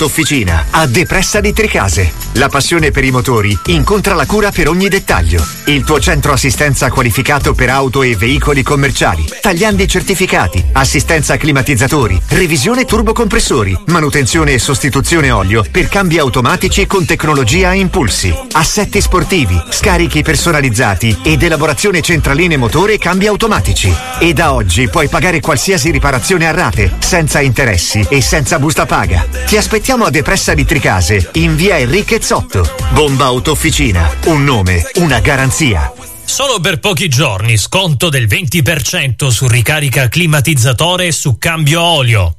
Officina a Depressa di Tricase. La passione per i motori incontra la cura per ogni dettaglio. Il tuo centro assistenza qualificato per auto e veicoli commerciali, tagliandi certificati, assistenza climatizzatori, revisione turbocompressori, manutenzione e sostituzione olio per cambi automatici con tecnologia a impulsi, assetti sportivi, scarichi personalizzati ed elaborazione centraline motore e cambi automatici. E da oggi puoi pagare qualsiasi riparazione a rate, senza interessi e senza busta paga. Ti aspettiamo a Depressa di Tricase, in via Enriquez 8. Bomba Auto Officina, un nome, una garanzia. Solo per pochi giorni sconto del 20% su ricarica climatizzatore e su cambio olio.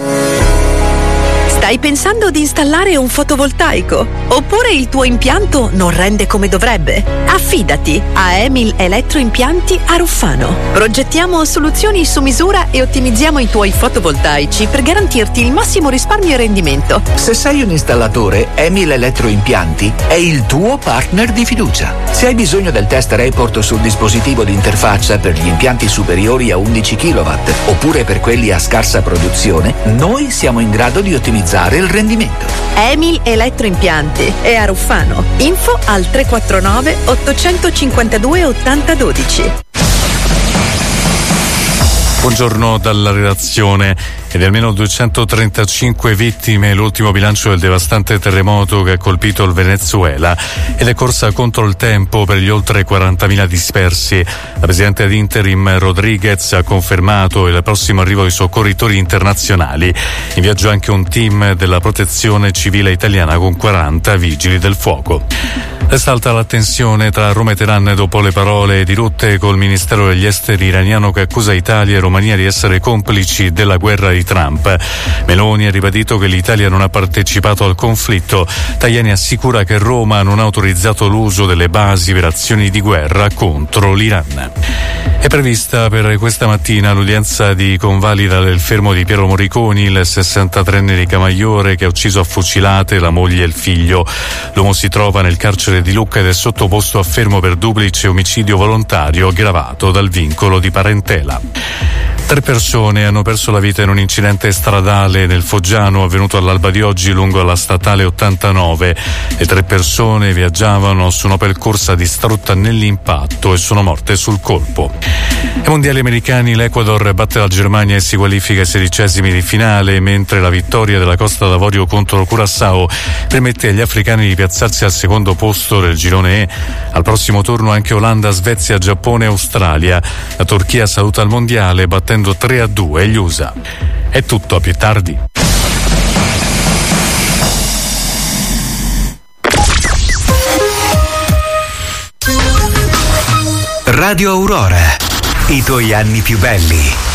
Stai pensando di installare un fotovoltaico? Oppure il tuo impianto non rende come dovrebbe? Affidati a Emil Elettroimpianti a Ruffano. Progettiamo soluzioni su misura e ottimizziamo i tuoi fotovoltaici per garantirti il massimo risparmio e rendimento. Se sei un installatore, Emil Elettroimpianti è il tuo partner di fiducia. Se hai bisogno del test report sul dispositivo di interfaccia per gli impianti superiori a 11 kW oppure per quelli a scarsa produzione, noi siamo in grado di ottimizzare il rendimento. Emil Elettroimpianti è a Ruffano. Info al 349 852 8012. Buongiorno dalla redazione. Ed almeno 235 vittime l'ultimo bilancio del devastante terremoto che ha colpito il Venezuela ed è corsa contro il tempo per gli oltre 40.000 dispersi. La presidente ad interim Rodriguez ha confermato il prossimo arrivo di soccorritori internazionali. In viaggio anche un team della protezione civile italiana con 40 vigili del fuoco. Resta alta la tensione tra Roma e Teheran dopo le parole dirotte col Ministero degli Esteri iraniano che accusa Italia e Romania di essere complici della guerra di Trump. Meloni ha ribadito che l'Italia non ha partecipato al conflitto. Tajani assicura che Roma non ha autorizzato l'uso delle basi per azioni di guerra contro l'Iran. È prevista per questa mattina l'udienza di convalida del fermo di Piero Morriconi, il 63enne di Camaiore che ha ucciso a fucilate la moglie e il figlio. L'uomo si trova nel carcere di Lucca ed è sottoposto a fermo per duplice omicidio volontario aggravato dal vincolo di parentela. 3 persone hanno perso la vita in un incidente stradale nel Foggiano avvenuto all'alba di oggi lungo la statale 89. Le 3 persone viaggiavano su un Opel Corsa distrutta nell'impatto e sono morte sul colpo. Ai mondiali americani l'Ecuador batte la Germania e si qualifica ai 16esimi di finale, mentre la vittoria della Costa d'Avorio contro Curaçao permette agli africani di piazzarsi al secondo posto del girone E. Al prossimo turno anche Olanda, Svezia, Giappone e Australia. La Turchia saluta il mondiale battendo 3-2 gli USA. È tutto, a più tardi. Radio Aurora, i tuoi anni più belli.